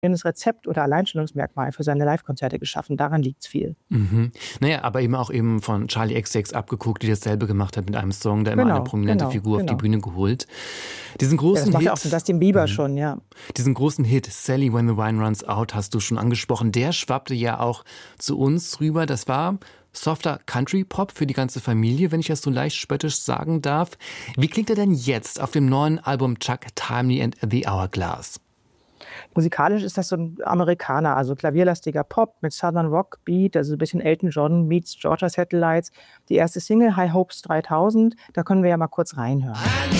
Rezept oder Alleinstellungsmerkmal für seine Live-Konzerte geschaffen. Daran liegt's viel. Mhm. Naja, aber eben auch eben von Charli XCX abgeguckt, die dasselbe gemacht hat mit einem Song, da immer eine prominente Figur auf die Bühne geholt. Diesen Ja, das großen macht ja auch Hit, Justin Bieber schon, ja. diesen großen Hit Sally When the Wine Runs Out hast du schon angesprochen. Der schwappte ja auch zu uns rüber. Das war softer Country-Pop für die ganze Familie, wenn ich das so leicht spöttisch sagen darf. Wie klingt er denn jetzt auf dem neuen Album Chuck Timely and the Hourglass? Musikalisch ist das so ein Amerikaner, also klavierlastiger Pop mit Southern Rock Beat, also ein bisschen Elton John meets Georgia Satellites. Die erste Single High Hopes 3000, da können wir ja mal kurz reinhören.